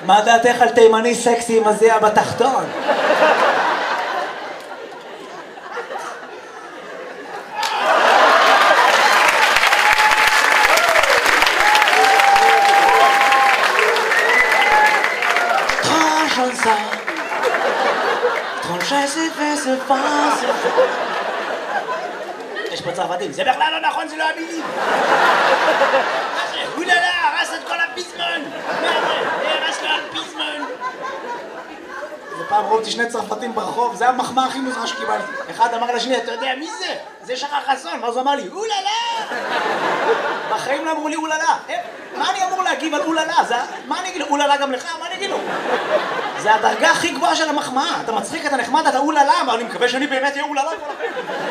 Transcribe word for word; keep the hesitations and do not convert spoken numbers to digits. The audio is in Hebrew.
מה דעתך על תימני סקסי עם הזיע בתחתון? יש פה צרפתים, זה בכלל לא נכון, זה לא המילים. אוללה, הרס את כל הפיזמון. מה זה? הרס כל הפיזמון. זה פעם ראו אותי שני צרפתים ברחוב, זה המחמאה הכי מוזרה שקיבלתי. אחד אמר לשני, אתה יודע מי זה? זה שחר חסון. ואז הוא אמר לי, אוללה. בחיים לא אמרו לי אוללה. מה אני אמור להגיב על אוללה? מה אני אגיד לו? אוללה גם לך? מה אני אגיד לו? זה הדרגה הכי גבוהה של המחמאה. אתה מצחיק, אתה נחמד, אתה אוללה, אבל אני מקווה שאני באמת אהיה אוללה.